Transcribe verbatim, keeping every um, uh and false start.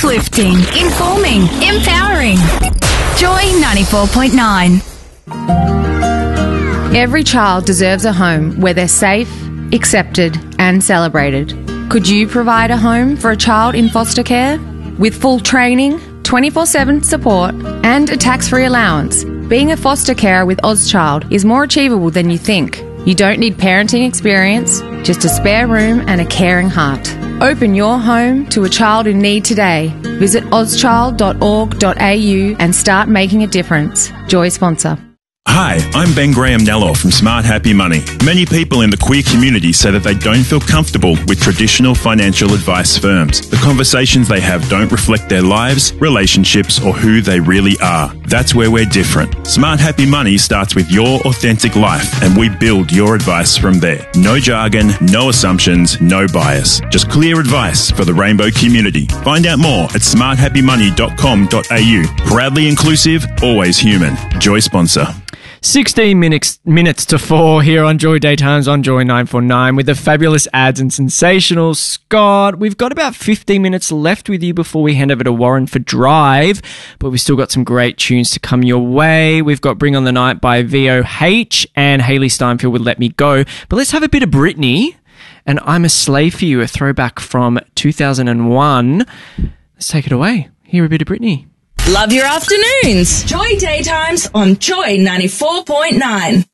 Uplifting, informing, empowering. Joy ninety-four point nine. Every child deserves a home where they're safe, accepted and celebrated. Could you provide a home for a child in foster care? With full training, twenty-four seven support and a tax-free allowance, being a foster carer with Ozchild is more achievable than you think. You don't need parenting experience, just a spare room and a caring heart. Open your home to a child in need today. Visit ozchild dot org dot a u and start making a difference. Joy sponsor. Hi, I'm Ben Graham Nello from Smart Happy Money. Many people in the queer community say that they don't feel comfortable with traditional financial advice firms. The conversations they have don't reflect their lives, relationships, or who they really are. That's where we're different. Smart Happy Money starts with your authentic life, and we build your advice from there. No jargon, no assumptions, no bias. Just clear advice for the rainbow community. Find out more at smart happy money dot com dot a u. Proudly inclusive, always human. Joy sponsor. sixteen minutes minutes to four here on Joy Daytimes on Joy nine four nine with the fabulous ads and sensational Scott. We've got about fifteen minutes left with you before we hand over to Warren for Drive, but we've still got some great tunes to come your way. We've got Bring on the Night by V O H and Hayley Steinfeld with Let Me Go. But let's have a bit of Britney and I'm a Slave for You, a throwback from two thousand one. Let's take it away. Hear a bit of Britney. Love your afternoons. Joy Daytimes on Joy ninety-four point nine.